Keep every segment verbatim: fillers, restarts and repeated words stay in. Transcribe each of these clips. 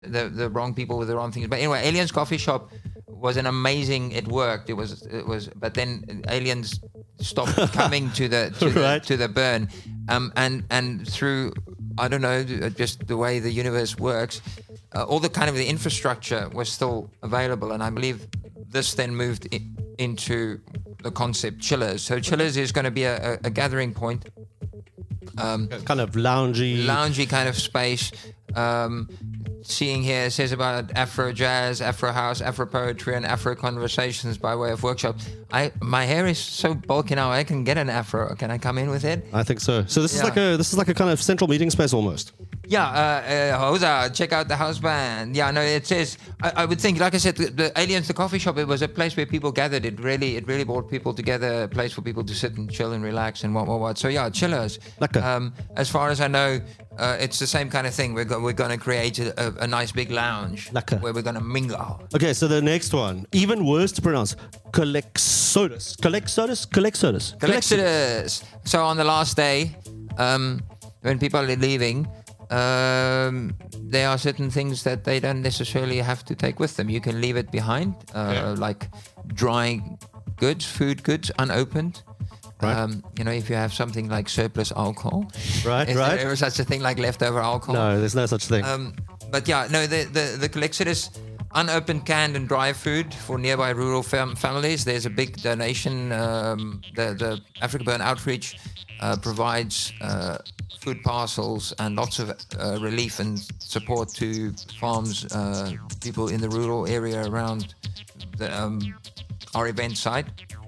the the wrong people with the wrong things. But anyway, Aliens Coffee Shop was an amazing. It worked. It was it was. But then aliens stopped coming to the to, right. the, to the burn, um, and and through I don't know, just the way the universe works, uh, all the kind of the infrastructure was still available, and I believe this then moved in, into the concept Chillers. So Chillers is going to be a, a, a gathering point. Um, kind of loungy, loungy kind of space. Um, seeing here it says about Afro jazz, Afro house, Afro poetry, and Afro conversations by way of workshop. I my hair is so bulky now. I can get an Afro. Can I come in with it? I think so. So this Yeah. is like a this is like a kind of central meeting space almost. Yeah, uh, uh, Hosa, check out the house band. Yeah, no, it says. I, I would think, like I said, the, the Aliens, the coffee shop. It was a place where people gathered. It really, it really brought people together. A place for people to sit and chill and relax and what, what, what. So yeah, Chillers. Lekker. Um, as far as I know, uh, it's the same kind of thing. We're go- we're going to create a, a, a nice big lounge Lekker. where we're going to mingle. Okay, so the next one, even worse to pronounce, Colexodus. Colexodus? Colexodus. Collectors. So on the last day, um, when people are leaving, um, there are certain things that they don't necessarily have to take with them. You can leave it behind, uh, Yeah. like dry goods, food goods, unopened. Right. Um, you know, if you have something like surplus alcohol. Right, Is right. there ever such a thing like leftover alcohol? No, there's no such thing. Um, but yeah, no, the the the collection is unopened, canned, and dry food for nearby rural fam- families. There's a big donation. Um, the the Africa Burn Outreach uh, provides uh, food parcels and lots of uh, relief and support to farms, uh, people in the rural area around the, um, our event site.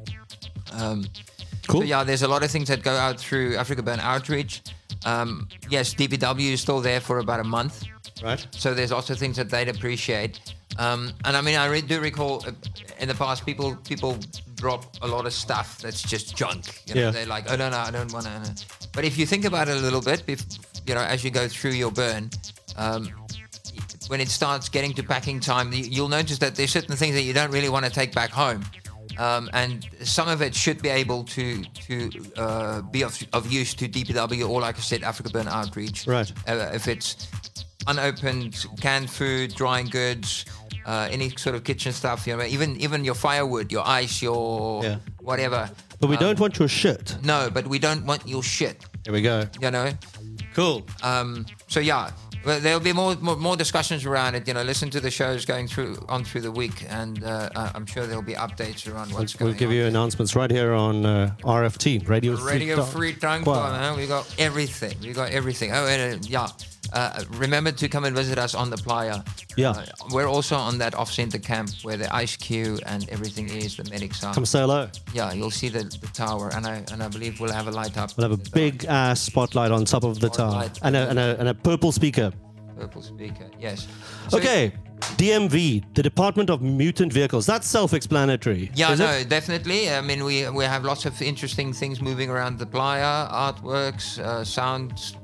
Um, Cool. So yeah, there's a lot of things that go out through Africa Burn Outreach. Um, yes, D P W is still there for about a month. Right. So there's also things that they'd appreciate. Um, and I mean, I re- do recall uh, in the past, people people drop a lot of stuff that's just junk. You know, Yeah. they're like, oh no, no, I don't want to. But if you think about it a little bit, if, you know, as you go through your burn, um, when it starts getting to packing time, you- you'll notice that there's certain things that you don't really want to take back home. Um, and some of it should be able to to uh, be of, of use to D P W or, like I said, Africa Burn Outreach. Right. Uh, if it's unopened canned food, drying goods, uh, any sort of kitchen stuff, you know, even even your firewood, your ice, your Yeah. whatever. But we Um, don't want your shit. No, but we don't want your shit. Here we go. You know. Cool. Um, so yeah, well, there'll be more, more more discussions around it. You know, listen to the shows going through on through the week, and uh, I- I'm sure there'll be updates around what's We'll going give on. you announcements right here on uh, R F T, Radio Free Radio Talk. Free Tongue Wow. Club, huh? We got everything. We got everything. Oh, and uh, yeah. Uh, remember to come and visit us on the playa. Yeah. Uh, we're also on that off-center camp where the ice queue and everything is, the medics are. Come say hello. Yeah, you'll see the, the tower, and I and I believe we'll have a light up. We'll have a big ass spotlight on top of the tower Spotlight. and a, and a, and a purple speaker. Purple speaker, yes. So Okay. D M V, the Department of Mutant Vehicles. That's self-explanatory. Yeah, is no, it? definitely. I mean, we we have lots of interesting things moving around the playa, artworks, uh, sound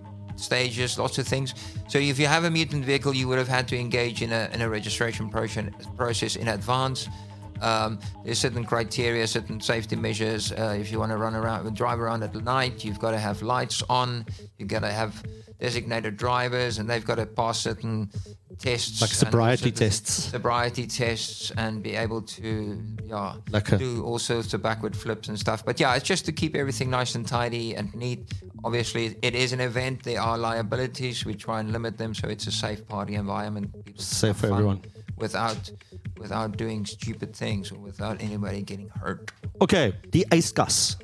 stages, lots of things. So if you have a mutant vehicle, you would have had to engage in a in a registration process process in advance. Um, there's certain criteria, certain safety measures. Uh, if you want to run around, drive around at night, you've got to have lights on. You've got to have designated drivers, and they've got to pass certain tests, Like and sobriety certain tests. sobriety tests, and be able to, yeah, Lekker. do all sorts of backward flips and stuff. But yeah, it's just to keep everything nice and tidy and neat. Obviously, it is an event. There are liabilities. We try and limit them so it's a safe party environment. People can Safe have for fun everyone. Without, without doing stupid things or without anybody getting hurt. Okay, the ijskas.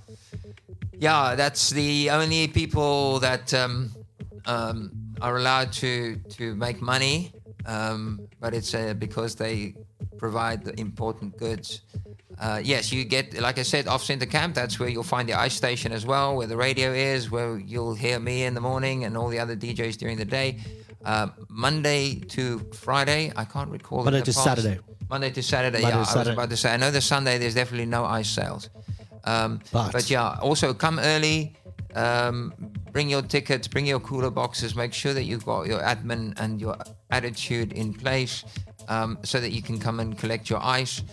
Yeah, that's the only people that um, um, are allowed to to make money, um, but it's uh, because they provide the important goods. Uh, yes, you get, like I said, off center camp. That's where you'll find the ice station as well, where the radio is, where you'll hear me in the morning and all the other D Js during the day. Uh, Monday to Friday, I can't recall. in Monday the to past. Saturday. Monday to Saturday. Monday yeah, to I was Saturday. about to say. I know the Sunday there's definitely no ice sales. Um, But- but yeah, also come early. Um, bring your tickets, bring your cooler boxes. Make sure that you've got your admin and your attitude in place, um, so that you can come and collect your ice.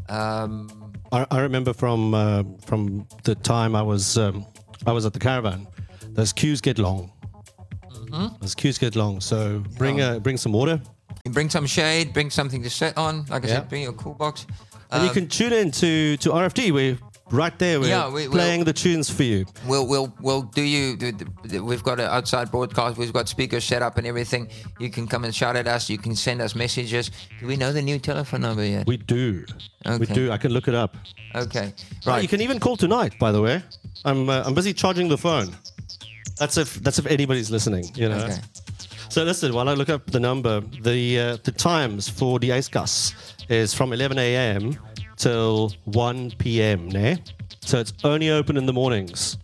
Um, I, I remember from uh, from the time I was um, I was at the caravan. Those queues get long. Mm-hmm. Those queues get long. So bring Yeah. uh, bring some water. bring some shade, bring something to sit on. Like I Yeah. said, bring your cool box. And you can tune in to, to R F D. We're right there. We're Yeah, we- playing we'll- the tunes for you. We'll we'll we'll do you. do the- We've got an outside broadcast. We've got speakers set up and everything. You can come and shout at us. You can send us messages. Do we know the new telephone number yet? We do. We Okay. do. I can look it up. Okay. Right. You can even call tonight, by the way. I'm uh, I'm busy charging the phone. That's if that's if anybody's listening, you know. Okay. So listen, while I look up the number, the uh, the times for the Yskas is from eleven a.m. till one p.m. Ne? So it's only open in the mornings.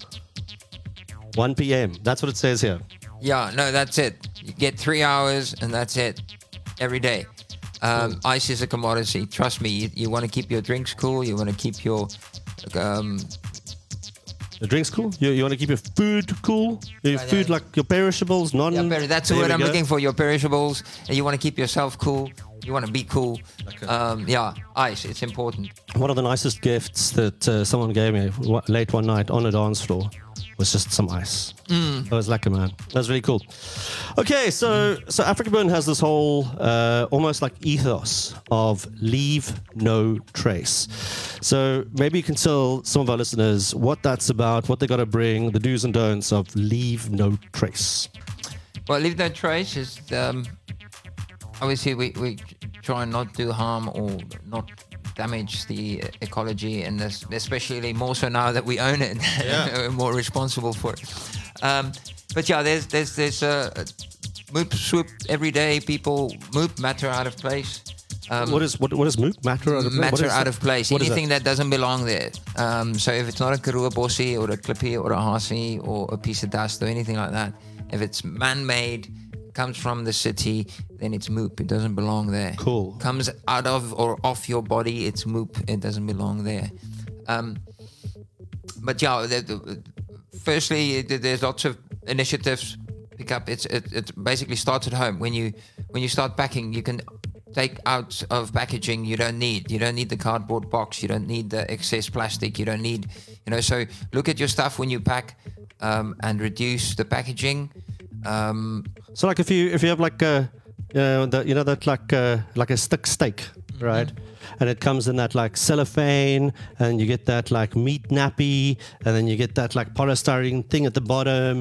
one p.m. That's what it says here. Yeah. No, that's it. You get three hours and that's it. Every day. Um, ice is a commodity. Trust me. You, you want to keep your drinks cool. You want to keep your um, The drink's cool. You, you want to keep your food cool. Your Yeah, food yeah. like your perishables, non. Yeah, peri- that's the There word we I'm go. looking for. Your perishables, and you want to keep yourself cool. You want to be cool. Um, yeah, ice. It's important. One of the nicest gifts that uh, someone gave me wa- late one night on a dance floor was just some ice. Mm. That was lekker, man. That was really cool. Okay, so so Africa Burn has this whole uh, almost like ethos of leave no trace. So maybe you can tell some of our listeners what that's about, what they got to bring, the do's and don'ts of leave no trace. Well, leave no trace is um, obviously we, we try and not do harm or not damage the ecology, and this, especially more so now that we own it, Yeah. we're more responsible for it. Um, but yeah, there's there's there's a uh, moop swoop every day. People moop matter out of place. Um, What is what what is moop matter out of place? What matter is out that? of place. What is Anything that? that? doesn't belong there. Um, so if it's not a Karoo bossie or a clippy or a hassy or a piece of dust or anything like that, if it's man-made, comes from the city, then it's moop. It doesn't belong there. Cool. Comes out of or off your body, it's moop. It doesn't belong there. Um, but yeah, the, the, firstly, th- there's lots of initiatives. Pick up. It's it, it basically starts at home. When you when you start packing, you can take out of packaging you don't need. You don't need the cardboard box. You don't need the excess plastic. You don't need, you know. So look at your stuff when you pack, um, and reduce the packaging. Um, So like if you if you have like a uh, the, you know that like uh, like a stick steak, right? And it comes in that like cellophane, and you get that like meat nappy, and then you get that like polystyrene thing at the bottom.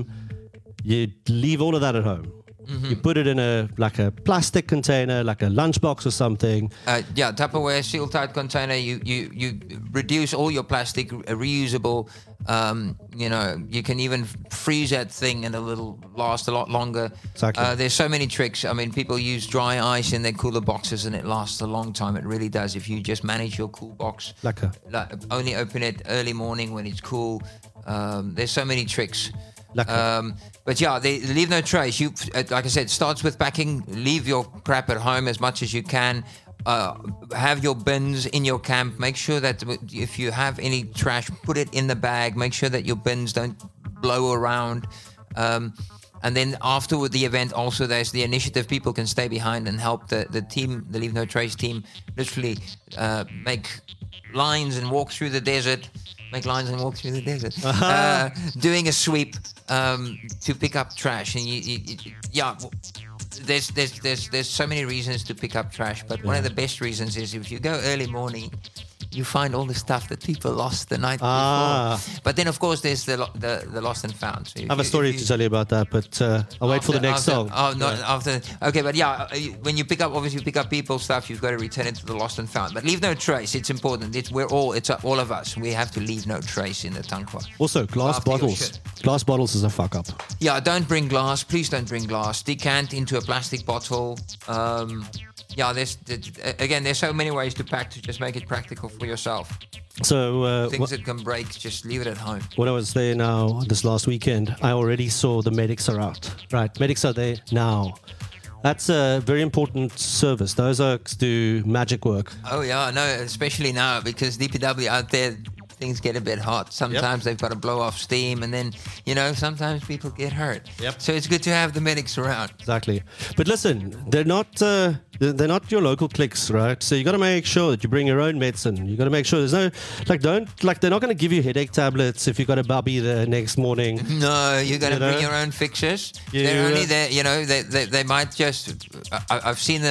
You leave all of that at home. You put it in a like a plastic container, like a lunchbox or something. Uh, yeah, Tupperware, seal tight container. You you you reduce all your plastic, uh, reusable. Um, you know, you can even freeze that thing and it'll last a lot longer. Exactly. Uh, there's so many tricks. I mean, people use dry ice in their cooler boxes and it lasts a long time. It really does. If you just manage your cool box, Lekker. like only open it early morning when it's cool. Um, there's so many tricks. Lekker. Um, but yeah, they leave no trace. You, uh, like I said, it starts with packing. Leave your crap at home as much as you can. Uh, have your bins in your camp. Make sure that if you have any trash, put it in the bag. Make sure that your bins don't blow around. Um, and then after the event, also there's the initiative. People can stay behind and help the, the team, the Leave No Trace team, literally uh, make lines and walk through the desert. Make lines and walk through the desert. Uh, doing a sweep um, to pick up trash, and you, you, you yeah. well, There's there's there's there's so many reasons to pick up trash, but one of the best reasons is if you go early morning, you find all the stuff that people lost the night Ah. before. But then of course there's the lo- the, the lost and found. So I have a story to tell you about that, but uh, I'll wait for the next after, song. Oh no! After okay, but yeah, uh, you- when you pick up, obviously you pick up people's stuff, you've got to return it to the lost and found. But leave no trace. It's important. It's we're all. It's uh, all of us. We have to leave no trace in the tankwa. Also, glass After your bottles. shit. Glass bottles is a fuck up. Yeah, don't bring glass. Please don't bring glass. Decant into a plastic bottle. Um, yeah, there's, there's again, there's so many ways to pack to just make it practical for yourself. So uh, Things wh- that can break, just leave it at home. when I was there now this last weekend, I already saw the medics are out. Right, medics are there now. That's a very important service. Those oaks do magic work. Oh yeah, no, especially now because D P W out there, things get a bit hot. Sometimes they've got to blow off steam, and then you know sometimes people get hurt. Yep. So it's good to have the medics around. Exactly. But listen, they're not uh, they're not your local cliques, right? So you got to make sure that you bring your own medicine. You got to make sure there's no like don't like they're not going to give you headache tablets if you got a bubby the next morning. No, you got to You know? bring your own fixes. You, They're only uh, there, you know. They, they they might just. I, I've seen them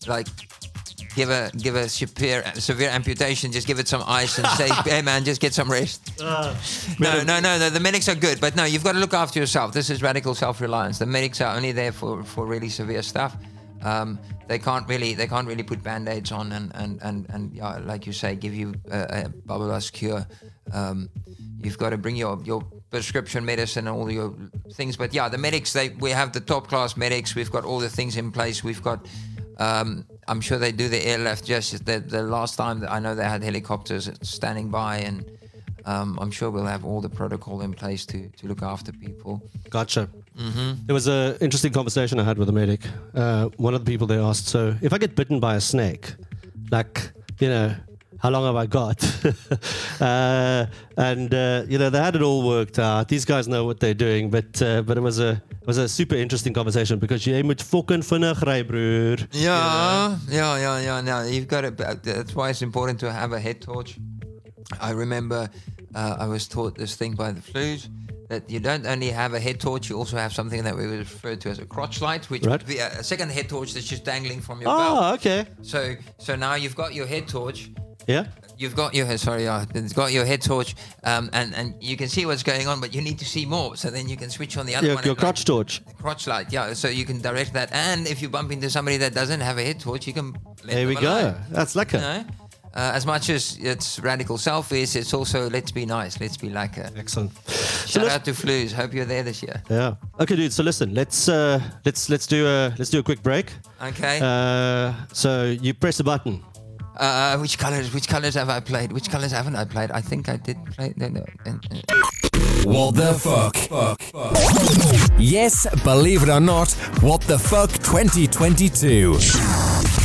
like give a give a severe severe amputation, just give it some ice and say, hey man, just get some rest. Uh, no, no, no, no. The medics are good, but no, you've got to look after yourself. This is radical self-reliance. The medics are only there for, for really severe stuff. Um, they can't really they can't really put band-aids on and and and, and yeah, like you say, give you a, a Babalas cure. Um, you've got to bring your your prescription medicine and all your things. But yeah, the medics, they we have the top class medics. We've got all the things in place. We've got. Um, I'm sure they do the airlift. Just the, the last time that I know they had helicopters standing by, and um, I'm sure we'll have all the protocol in place to, to look after people. Gotcha. Mm-hmm. There was an interesting conversation I had with a medic. Uh, one of the people they asked, so if I get bitten by a snake, like, you know, how long have I got? uh, and, uh, you know, they had it all worked out. These guys know what they're doing, but uh, but it was a it was a super interesting conversation because jy moet fucking vinnig ry, broer. Yeah, yeah, yeah, yeah. No, you've got to, that's why it's important to have a head torch. I remember uh, I was taught this thing by the flus, that you don't only have a head torch, you also have something that we would refer to as a crotch light, which right. would be a, a second head torch that's just dangling from your oh, belt. Oh, okay. So, so now you've got your head torch. Yeah. You've got your sorry, uh, it's got your head torch, um, and and you can see what's going on, but you need to see more. So then you can switch on the other your, one. Your crotch like, torch. Crotch light, yeah. So you can direct that, and if you bump into somebody that doesn't have a head torch, you can. Let there we them go. alone. That's lekker. You know? Uh, as much as it's radical selfies, it's also let's be nice, let's be like a. Excellent. Shout so out to Flus. Hope you're there this year. Yeah. Okay, dude. So listen, let's uh, let's let's do a let's do a quick break. Okay. Uh, so you press a button. Uh, which colors? Which colors have I played? Which colors haven't I played? I think I did play. No, no. What the fuck? fuck, fuck. Yes, believe it or not, What the Fuck twenty twenty-two.